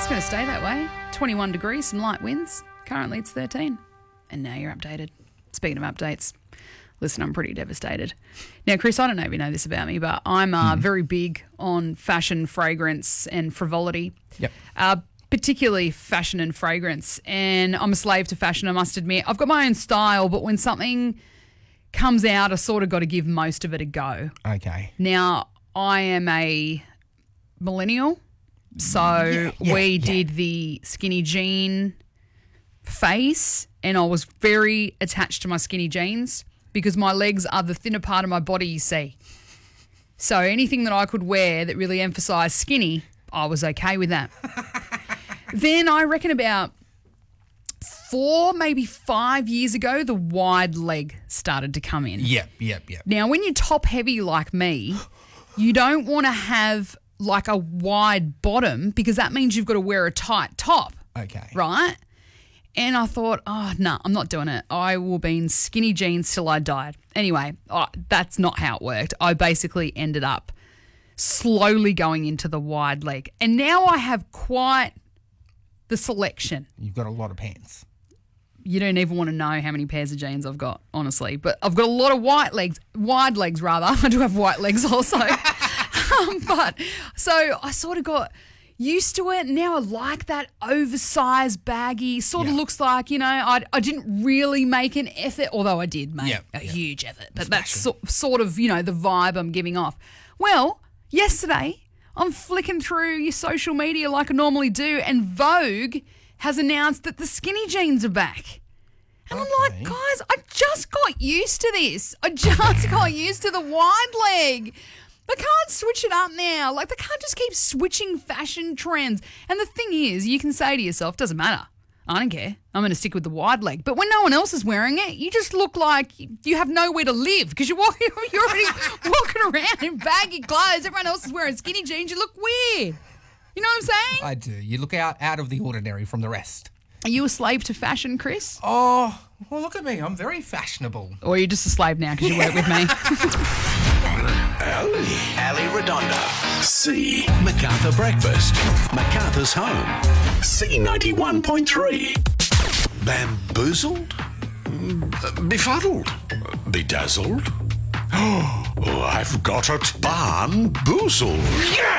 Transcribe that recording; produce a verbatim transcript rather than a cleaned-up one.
It's going to stay that way. twenty-one degrees, some light winds. Currently it's thirteen. And now you're updated. Speaking of updates, listen, I'm pretty devastated. Now, Chris, I don't know if you know this about me, but I'm uh, mm. very big on fashion, fragrance and frivolity. Yep. Uh, particularly fashion and fragrance. And I'm a slave to fashion, I must admit. I've got my own style, but when something comes out, I sort of got to give most of it a go. Okay. Now, I am a millennial, so yeah, yeah, we yeah. did the skinny jean phase, and I was very attached to my skinny jeans because my legs are the thinner part of my body, you see. So anything that I could wear that really emphasised skinny, I was okay with that. Then I reckon about four, maybe five years ago, the wide leg started to come in. Yep, yep, yep. Now, when you're top heavy like me, you don't want to have like a wide bottom because that means you've got to wear a tight top. Okay. Right? And I thought, oh, no, nah, I'm not doing it. I will be in skinny jeans till I died. Anyway, oh, that's not how it worked. I basically ended up slowly going into the wide leg. And now I have quite the selection. You've got a lot of pants. You don't even want to know how many pairs of jeans I've got, honestly. But I've got a lot of white legs, wide legs rather. I do have white legs also. um, but so I sort of got used to it. Now I like that oversized, baggy, sort of Yeah. looks like, you know, I, I didn't really make an effort, although I did make Yeah, a yeah. huge effort. But It's that's fashion. so, sort of, you know, the vibe I'm giving off. Well, yesterday I'm flicking through your social media like I normally do, and Vogue has announced that the skinny jeans are back. And Okay. I'm like, guys, I just got used to this. I just got used to the wide leg. They can't switch it up now. Like, they can't just keep switching fashion trends. And the thing is, you can say to yourself, doesn't matter. I don't care. I'm going to stick with the wide leg. But when no one else is wearing it, you just look like you have nowhere to live because you're walking, you're already walking around in baggy clothes. Everyone else is wearing skinny jeans. You look weird. You know what I'm saying? I do. You look out, out of the ordinary from the rest. Are you a slave to fashion, Chris? Oh, well, look at me. I'm very fashionable. Or are you just a slave now because you work with me? Ali. Ali Redondo. C. MacArthur Breakfast. MacArthur's home. C ninety-one point three. Bamboozled? Mm, Befuddled? Bedazzled? Oh, I've got it. Barnboozled.